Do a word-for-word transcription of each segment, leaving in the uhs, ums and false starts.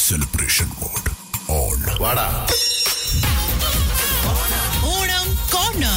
celebration mode on. Vada. Onam Corner.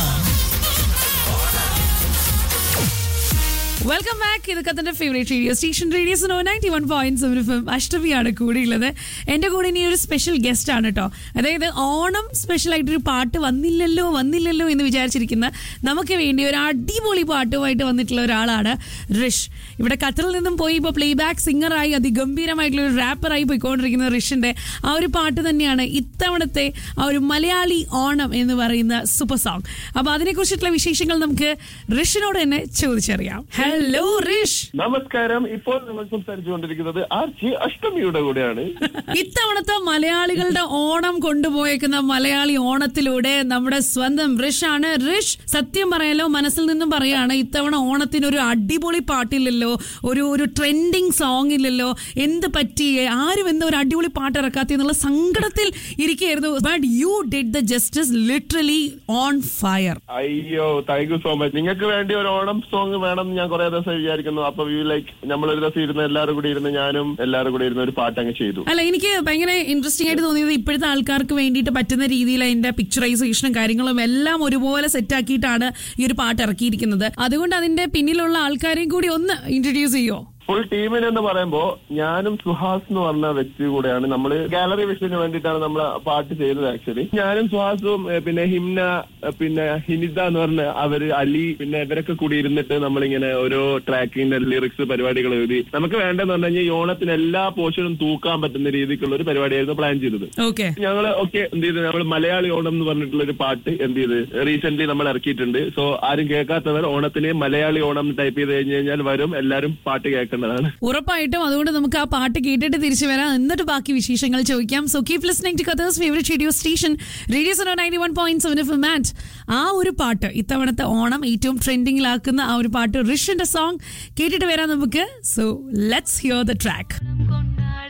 Welcome back. ഇതൊക്കെ തന്നെ favourite radio station radio so ninety one point seven F M. അഷ്ടമിയാണ് കൂടെയുള്ളത്. എൻ്റെ കൂടെ ഇനി ഒരു സ്പെഷ്യൽ ഗസ്റ്റ് ആണ് കേട്ടോ. അതായത് ഓണം സ്പെഷ്യൽ ആയിട്ടൊരു പാട്ട് വന്നില്ലല്ലോ വന്നില്ലല്ലോ എന്ന് വിചാരിച്ചിരിക്കുന്ന നമുക്ക് വേണ്ടി ഒരു അടിപൊളി പാട്ടുമായിട്ട് വന്നിട്ടുള്ള ഒരാളാണ് റിഷ്. ഇവിടെ ഖത്തറിൽ നിന്നും പോയി ഇപ്പോൾ പ്ലേ ബാക്ക് സിംഗറായി അതിഗംഭീരമായിട്ടുള്ള ഒരു റാപ്പറായി പോയിക്കൊണ്ടിരിക്കുന്ന റിഷിന്റെ ആ ഒരു പാട്ട് തന്നെയാണ് ഇത്തവണത്തെ ആ ഒരു മലയാളി ഓണം എന്ന് പറയുന്ന സൂപ്പർ സോങ്. അപ്പൊ അതിനെക്കുറിച്ചിട്ടുള്ള വിശേഷങ്ങൾ നമുക്ക് റിഷിനോട് തന്നെ ചോദിച്ചറിയാം. ഹലോ റിഷ്. നമസ്കാരം. ഇപ്പോൾ നമ്മൾ സംസാരിച്ചുകൊണ്ടിരിക്കുന്നത് ആർ ജി അഷ്ടമിയുടെ കൂടെയാണ്. ഇത്തവണത്തെ മലയാളികളുടെ ഓണം കൊണ്ടുപോയേക്കുന്ന മലയാളി ഓണത്തിലൂടെ നമ്മുടെ സ്വന്തം റിഷ് ആണ്. റിഷ്, സത്യം പറയാലോ, മനസ്സിൽ നിന്നും പറയാണ്, ഇത്തവണ ഓണത്തിന് ഒരു അടിപൊളി പാട്ടില്ലല്ലോ, ഒരു ഒരു ട്രെൻഡിങ് സോങ് ഇല്ലല്ലോ, എന്ത് പറ്റി, ആരും എന്താ ഒരു അടിപൊളി പാട്ട് ഇറക്കാത്ത എന്നുള്ള സങ്കടത്തിൽ ഇരിക്കുകയായിരുന്നു. But you did the justice, literally on fire. അയ്യോ, താങ്ക് യു സോ മച്ച്. നിങ്ങൾക്ക് വേണ്ടി ഒരു ഓണം സോങ് വേണം ഞാൻ കുറെ ദിവസം വിചാരിക്കുന്നു. അപ്പൊ യു ലൈക്ക് നമ്മളൊരു ദിവസം ഇരുന്ന് എല്ലാവരും കൂടി ഇരുന്ന് ഞാനും എല്ലാവരും കൂടി ഇരുന്ന് ഒരു പാട്ട് അങ്ങ് ചെയ്തു. അല്ല, എനിക്ക് ഭയങ്കര ഇൻട്രസ്റ്റിംഗ് ആയിട്ട് തോന്നിയത് ഇപ്പോഴത്തെ ആൾക്കാർക്ക് വേണ്ടിയിട്ട് പറ്റുന്ന രീതിയിൽ അതിന്റെ പിക്ചറൈസേഷനും കാര്യങ്ങളും എല്ലാം ഒരുപോലെ സെറ്റ് ആക്കിയിട്ടാണ് ഈ ഒരു പാട്ട് ഇറക്കിയിരിക്കുന്നത്. അതുകൊണ്ട് അതിന്റെ പിന്നിലുള്ള ആൾക്കാരെയും കൂടി ഒന്ന് ഇൻട്രൊഡ്യൂസ് ചെയ്യോ? ഫുൾ ടീമിനെന്ന് പറയുമ്പോ ഞാനും സുഹാസ് എന്ന് പറഞ്ഞ വ്യക്തി കൂടെയാണ്. നമ്മള് ഗാലറി വിഷന് വേണ്ടിയിട്ടാണ് നമ്മൾ പാട്ട് ചെയ്തത്. ആക്ച്വലി ഞാനും സുഹാസും പിന്നെ ഹിംന പിന്നെ ഹിനിത എന്ന് പറഞ്ഞ അവര് അലി പിന്നെ ഇവരൊക്കെ കൂടി ഇരുന്നിട്ട് നമ്മളിങ്ങനെ ഓരോ ട്രാക്കിന്റെ ലിറിക്സ് പരിപാടികൾ എഴുതി നമുക്ക് വേണ്ടെന്ന് പറഞ്ഞു കഴിഞ്ഞാൽ ഈ ഓണത്തിന് എല്ലാ പോർഷനും തൂക്കാൻ പറ്റുന്ന രീതിക്കുള്ള ഒരു പരിപാടിയായിരുന്നു പ്ലാൻ ചെയ്തത്. ഞങ്ങള് ഓക്കെ എന്ത് ചെയ്ത് നമ്മൾ മലയാളി ഓണം എന്ന് പറഞ്ഞിട്ടുള്ള ഒരു പാട്ട് എന്ത് ചെയ്ത് റീസെന്റ് നമ്മൾ ഇറക്കിയിട്ടുണ്ട്. സോ ആരും കേൾക്കാത്തവർ ഓണത്തിന് മലയാളി ഓണം ടൈപ്പ് ചെയ്ത് കഴിഞ്ഞ് കഴിഞ്ഞാൽ വരും, എല്ലാരും പാട്ട് കേൾക്കാം. ഉറപ്പായിട്ടും. അതുകൊണ്ട് നമുക്ക് ആ പാട്ട് കേട്ടിട്ട് തിരിച്ചു വരാം, എന്നിട്ട് ബാക്കി വിശേഷങ്ങൾ ചോദിക്കാം. So keep listening to Qatar's favourite radio station radio so ninety one point seven F M. And ആ ഒരു പാട്ട് ഇത്തവണത്തെ ഓണം ഏറ്റവും ട്രെൻഡിങ്ങിലാക്കുന്ന ആ ഒരു പാട്ട് റിഷിന്റെ സോങ് കേട്ടിട്ട് വരാം നമുക്ക്. So let's here the track.